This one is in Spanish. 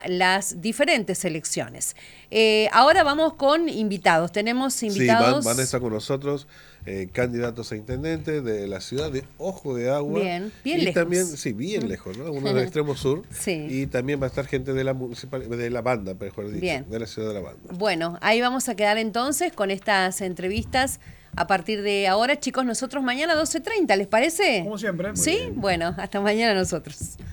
las diferentes elecciones. Ahora vamos con invitados. Tenemos invitados. Sí, van a estar con nosotros candidatos a intendente de la ciudad de Ojo de Agua. Bien y lejos. También, sí, bien lejos, ¿no? Uno del extremo sur. Sí. Y también va a estar gente de la banda, mejor dicho, bien. de la ciudad de la banda. Bueno, ahí vamos a quedar entonces con estas entrevistas. A partir de ahora, chicos, nosotros mañana 12:30, ¿les parece? Como siempre. ¿Sí? Bueno, hasta mañana nosotros.